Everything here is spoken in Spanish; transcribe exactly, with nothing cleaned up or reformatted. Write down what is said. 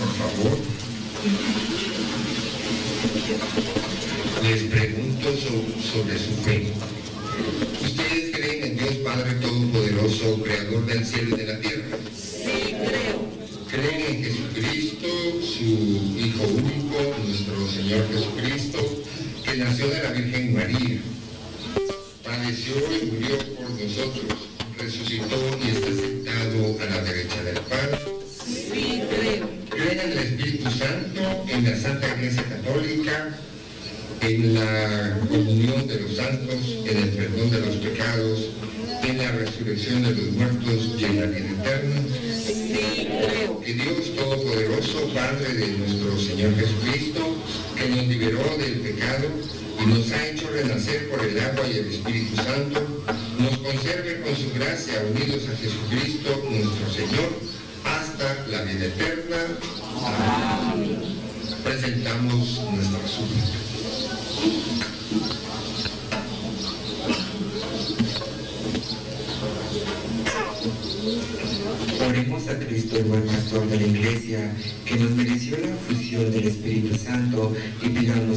por favor. Les pregunto so, sobre su fe. ¿Ustedes creen en Dios Padre Todopoderoso, Creador del cielo y de la tierra? Sí, creo. ¿Creen en Jesucristo, su Hijo único, nuestro Señor Jesucristo, que nació de la Virgen María, padeció y murió por nosotros, resucitó y está sentado a la derecha del Padre? Sí, creo. ¿Creen en el Espíritu Santo, en la Santa Iglesia Católica, en la comunión de los santos, en el perdón de los pecados, en la resurrección de los muertos y en la vida eterna? Sí, creo. Que Dios Todopoderoso, Padre de nuestro Señor Jesucristo, que nos liberó del pecado y nos ha hecho renacer por el agua y el Espíritu Santo, nos conserve con su gracia unidos a Jesucristo nuestro Señor hasta la vida eterna. Amén. Presentamos nuestra súplica. Oremos a Cristo, el buen pastor de la Iglesia, que nos mereció la fusión del Espíritu Santo, y pidamos